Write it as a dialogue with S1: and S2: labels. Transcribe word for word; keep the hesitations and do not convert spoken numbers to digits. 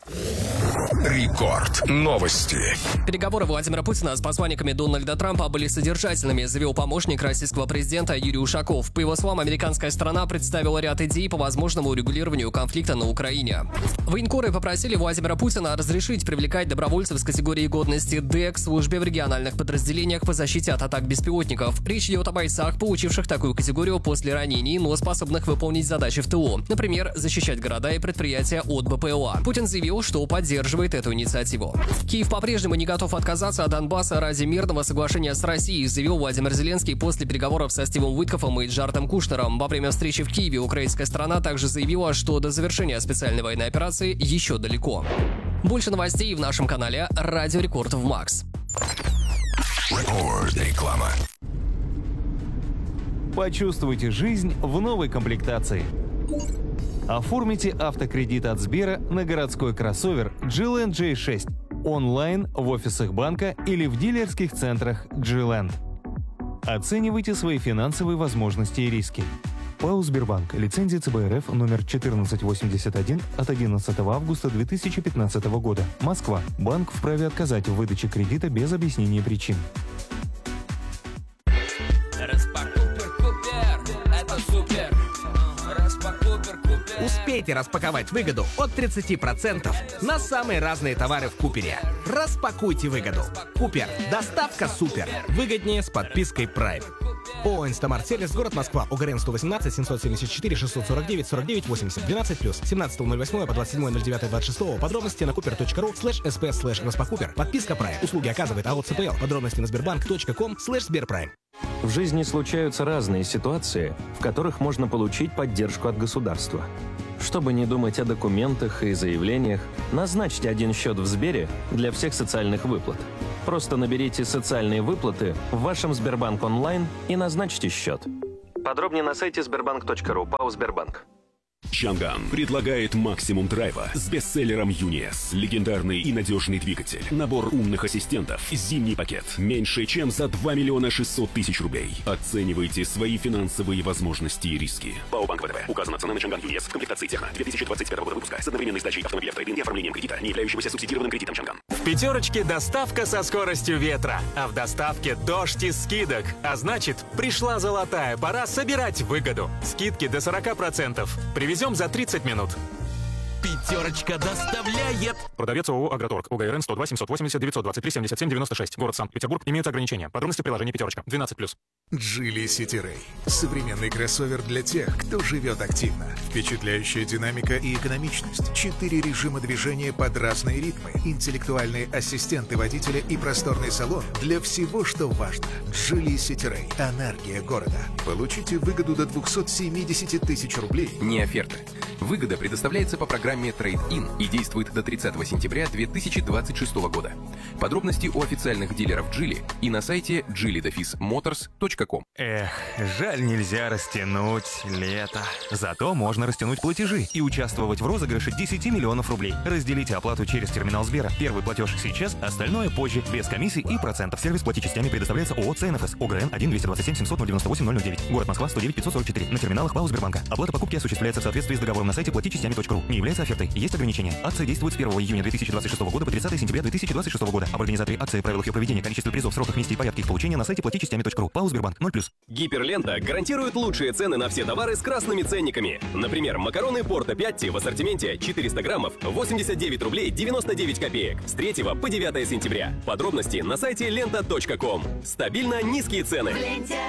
S1: Рекорд. Новости.
S2: Переговоры Владимира Путина с посланниками Дональда Трампа были содержательными, заявил помощник российского президента Юрий Ушаков. По его словам, американская сторона представила ряд идей по возможному урегулированию конфликта на Украине. Военкоры попросили Владимира Путина разрешить привлекать добровольцев с категории годности Д к службе в региональных подразделениях по защите от атак беспилотников. Речь идет о бойцах, получивших такую категорию после ранений, но способных выполнить задачи в ТО. Например, защищать города и предприятия от БПЛА. Путин заявил, что поддерживает эту инициативу. Киев по-прежнему не готов отказаться от Донбасса ради мирного соглашения с Россией, заявил Владимир Зеленский после переговоров со Стивом Уиткофом и Джаредом Кушнером. Во время встречи в Киеве украинская сторона также заявила, что до завершения специальной военной операции еще далеко. Больше новостей в нашем канале Радио Рекорд в Макс.
S1: Рекорд. Реклама.
S3: Почувствуйте жизнь в новой комплектации. Оформите автокредит от Сбера на городской кроссовер джи-Ленд джей шесть онлайн, в офисах банка или в дилерских центрах джи-Ленд. Оценивайте свои финансовые возможности и риски. ПАО «Сбербанк». Лицензия цэ бэ эр эф номер четырнадцать восемьдесят один от одиннадцатого августа две тысячи пятнадцатого года. Москва. Банк вправе отказать в выдаче кредита без объяснения причин.
S4: Успейте распаковать выгоду от тридцати процентов на самые разные товары в Купере. Распакуйте выгоду. Купер. Доставка супер. Выгоднее с подпиской Prime. ООО «Инстамарт Сервис», город Москва, ОГРН сто восемнадцать семьсот семьдесят четыре шестьсот сорок девять сорок девять восемьдесят, двенадцать плюс, семнадцатого ноль восьмого по двадцать седьмое ноль девятое двадцать шестого. Подробности на купер точка ру слэш эс пи эс слэш распакупер. Подписка Prime. Услуги оказывает АО цэ пэ эл. Подробности на сбербанк точка ком слэш сберпрайм.
S5: В жизни случаются разные ситуации, в которых можно получить поддержку от государства. Чтобы не думать о документах и заявлениях, назначьте один счет в Сбере для всех социальных выплат. Просто наберите «Социальные выплаты» в вашем Сбербанк онлайн и назначьте счет. Подробнее на сайте сбербанк точка ру. ПАО «Сбербанк».
S6: Чанган предлагает максимум драйва с бестселлером Юниес. Легендарный и надежный двигатель. Набор умных ассистентов. Зимний пакет. Меньше, чем за два миллиона шестьсот тысяч рублей. Оценивайте свои финансовые возможности и риски. ПАО «Банк ВТБ». Указана цена на Чанган Юниес в комплектации Техно две тысячи двадцать пятого года выпуска с одновременной сдачей автомобиля в трейд-ин и оформлением кредита, не являющегося субсидированным кредитом Чанган.
S7: В пятерочке доставка со скоростью ветра, а в доставке дождь из скидок. А значит, пришла золотая пора собирать выгоду. Скидки до сорока процентов. Привезем за тридцать минут.
S4: Пятерочка доставляет.
S7: Продавец ООО «Агроторг». ОГРН сто два семьсот восемьдесят девятьсот двадцать три семьдесят семь девяносто шесть. Город Санкт-Петербург. Имеются ограничения. Подробности приложения «Пятерочка». двенадцать плюс.
S8: Geely City Ray. Современный кроссовер для тех, кто живет активно. Впечатляющая динамика и экономичность. Четыре режима движения под разные ритмы. Интеллектуальные ассистенты водителя и просторный салон для всего, что важно. Geely City Ray. Энергия города. Получите выгоду до двухсот семидесяти тысяч рублей.
S9: Не оферта. Выгода предоставляется по программе Trade-in и действует до тридцатого сентября две тысячи двадцать шестого года. Подробности у официальных дилеров Geely и на сайте джили моторс точка ком.
S3: Эх, жаль, нельзя растянуть лето. Зато можно растянуть платежи и участвовать в розыгрыше десяти миллионов рублей. Разделите оплату через терминал Сбера. Первый платеж сейчас, остальное позже, без комиссий и процентов. Сервис плати частями предоставляется ООО «цэ эн эф эс». ОГРН один двести двадцать семь семьсот девяносто восемь ноль ноль девять. Город Москва сто девять пятьсот сорок четыре. На терминалах ПАО «Сбербанка». Оплата покупки осуществляется в соответствии с договором на сайте плати частями точка ру. Не является офертой. Есть ограничения. Акция действует с первого июня две тысячи двадцать шестого года по тридцатого сентября две тысячи двадцать шестого года. Об организации акции, правилах ее проведения, количестве призов, сроках, месте и порядке их получения на сайте плати частями точка ру. ПАО «Сбербанк» ноль плюс.
S10: Гиперлента гарантирует лучшие цены на все товары с красными ценниками. Например, макароны Порто Пятти в ассортименте четыреста граммов восемьдесят девять рублей девяносто девять копеек с третьего по девятое сентября. Подробности на сайте лента точка ком. Стабильно низкие цены.
S11: В ленте